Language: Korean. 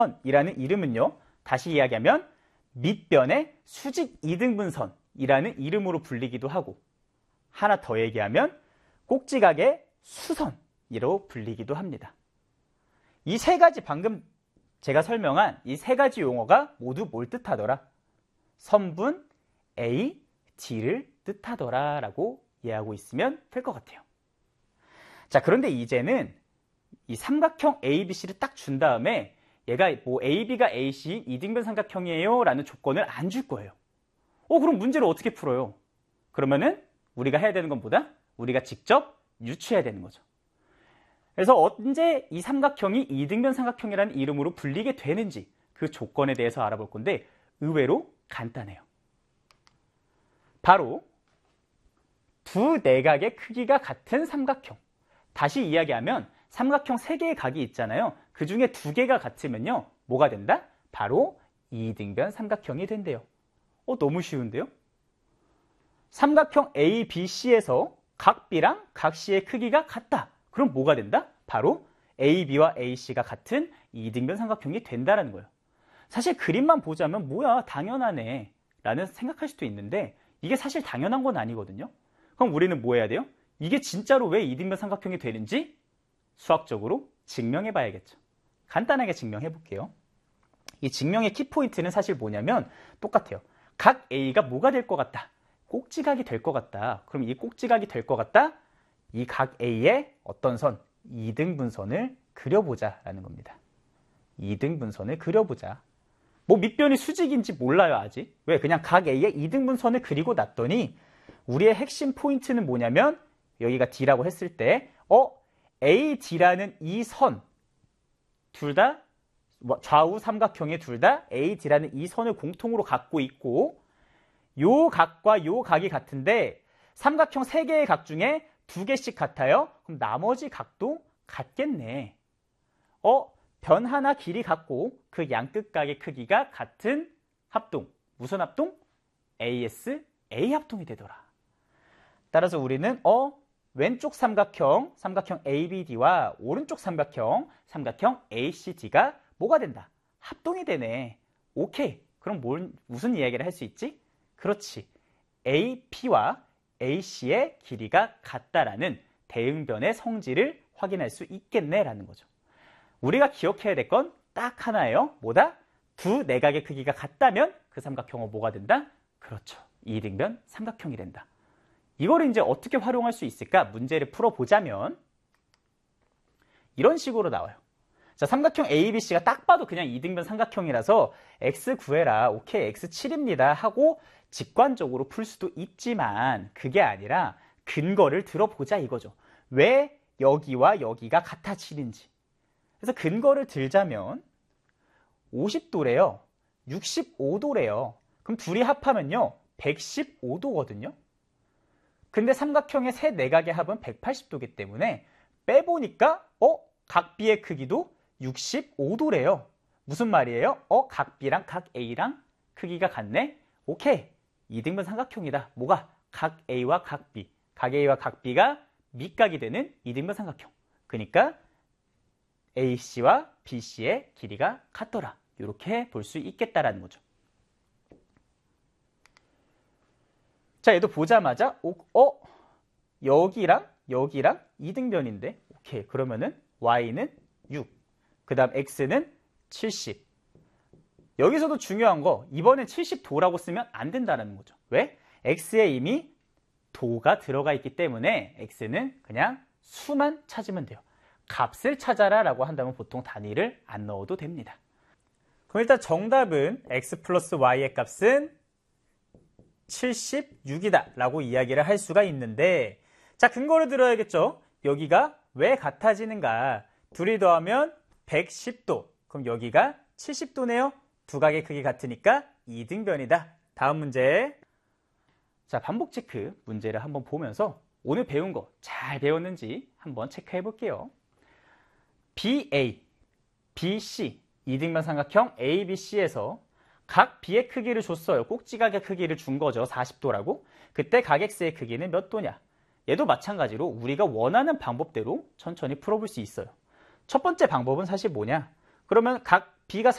이라는 이름은요, 다시 이야기하면 밑변의 수직 이등분선이라는 이름으로 불리기도 하고, 하나 더 얘기하면 꼭지각의 수선이라고 불리기도 합니다. 이 세 가지, 방금 제가 설명한 이 세 가지 용어가 모두 뭘 뜻하더라? 선분 A, D를 뜻하더라 라고 이해하고 있으면 될 것 같아요. 자, 그런데 이제는 이 삼각형 ABC를 딱 준 다음에 얘가 뭐 AB가 AC 이등변 삼각형이에요 라는 조건을 안 줄 거예요. 그럼 문제를 어떻게 풀어요? 그러면은 우리가 해야 되는 건 뭐다? 우리가 직접 유추해야 되는 거죠. 그래서 언제 이 삼각형이 이등변 삼각형이라는 이름으로 불리게 되는지 그 조건에 대해서 알아볼 건데 의외로 간단해요. 바로 두 내각의 크기가 같은 삼각형. 다시 이야기하면 삼각형 3개의 각이 있잖아요. 그 중에 2개가 같으면요. 뭐가 된다? 바로 이등변 삼각형이 된대요. 너무 쉬운데요? 삼각형 ABC에서 각 B랑 각 C의 크기가 같다. 그럼 뭐가 된다? 바로 AB와 AC가 같은 이등변 삼각형이 된다는 거예요. 사실 그림만 보자면 뭐야 당연하네 라는 생각할 수도 있는데 이게 사실 당연한 건 아니거든요. 그럼 우리는 뭐 해야 돼요? 이게 진짜로 왜 이등변 삼각형이 되는지 수학적으로 증명해 봐야겠죠. 간단하게 증명해 볼게요. 이 증명의 키포인트는 사실 뭐냐면 똑같아요. 각 A가 뭐가 될 것 같다? 꼭지각이 될 것 같다. 그럼 이 꼭지각이 될 것 같다? 이 각 A의 어떤 선? 이등분선을 그려보자 라는 겁니다. 이등분선을 그려보자. 뭐 밑변이 수직인지 몰라요 아직. 왜? 그냥 각 A의 이등분선을 그리고 놨더니 우리의 핵심 포인트는 뭐냐면 여기가 D라고 했을 때 AD라는 이 선 둘 다 좌우 삼각형의 둘 다 AD라는 이 선을 공통으로 갖고 있고 요 각과 요 각이 같은데 삼각형 3개의 각 중에 2개씩 같아요. 그럼 나머지 각도 같겠네. 변 하나 길이 같고 그 양끝각의 크기가 같은 합동. 무슨 합동? AS, A 합동이 되더라. 따라서 우리는 왼쪽 삼각형 ABD와 오른쪽 삼각형 ACD가 뭐가 된다? 합동이 되네. 오케이. 그럼 무슨 이야기를 할 수 있지? 그렇지. AP와 AC의 길이가 같다라는 대응변의 성질을 확인할 수 있겠네라는 거죠. 우리가 기억해야 될 건 딱 하나예요. 뭐다? 두 내각의 크기가 같다면 그 삼각형은 뭐가 된다? 그렇죠. 이등변 삼각형이 된다. 이걸 이제 어떻게 활용할 수 있을까? 문제를 풀어보자면 이런 식으로 나와요. 자, 삼각형 ABC가 딱 봐도 그냥 이등변 삼각형이라서 X 구해라. 오케이, X 7입니다. 하고 직관적으로 풀 수도 있지만 그게 아니라 근거를 들어보자 이거죠. 왜 여기와 여기가 같아지는지. 그래서 근거를 들자면 50도래요. 65도래요. 그럼 둘이 합하면요. 115도거든요. 근데 삼각형의 세 내각의 합은 180도이기 때문에 빼보니까 각 B의 크기도 65도래요. 무슨 말이에요? 각 B랑 각 A랑 크기가 같네? 오케이. 이등변 삼각형이다. 뭐가? 각 A와 각 B. 각 A와 각 B가 밑각이 되는 이등변 삼각형. 그러니까 AC와 BC의 길이가 같더라. 이렇게 볼 수 있겠다라는 거죠. 자, 얘도 보자마자 여기랑 여기랑 이등변인데 오케이. 그러면은 Y는 6. 그 다음 X는 70. 여기서도 중요한 거 이번엔 70도라고 쓰면 안 된다는 거죠. 왜? X에 이미 도가 들어가 있기 때문에 X는 그냥 수만 찾으면 돼요. 값을 찾아라 라고 한다면 보통 단위를 안 넣어도 됩니다. 그럼 일단 정답은 X 플러스 Y의 값은 76이다 라고 이야기를 할 수가 있는데 자, 근거를 들어야겠죠. 여기가 왜 같아지는가? 둘이 더하면 110도. 그럼 여기가 70도네요. 두 각의 크기 같으니까 이등변이다. 다음 문제. 자, 반복 체크 문제를 한번 보면서 오늘 배운 거 잘 배웠는지 한번 체크해 볼게요. BA, BC, 이등변 삼각형 ABC에서 각 B의 크기를 줬어요. 꼭지각의 크기를 준 거죠. 40도라고. 그때 각 X의 크기는 몇 도냐? 얘도 마찬가지로 우리가 원하는 방법대로 천천히 풀어볼 수 있어요. 첫 번째 방법은 사실 뭐냐? 그러면 각 B가